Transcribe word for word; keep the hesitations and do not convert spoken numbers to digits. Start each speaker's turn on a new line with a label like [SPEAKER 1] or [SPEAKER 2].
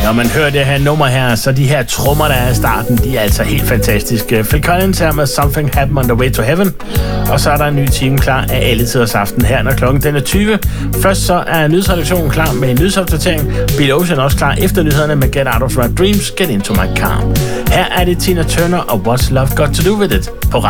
[SPEAKER 1] Når man hører det her nummer her, så de her trommer, der er i starten, de er altså helt fantastiske. Phil Collins her med Something Happened on the Way to Heaven. Og så er der en ny time klar af alle tiders aften her, når klokken den er tyve. Først så er nyhedsredaktionen klar med en nyhedsopdatering. Bill Ocean også klar efter nyhederne med Get Out of My Dreams, Get Into My Car. Her er det Tina Turner og What's Love Got to Do With It på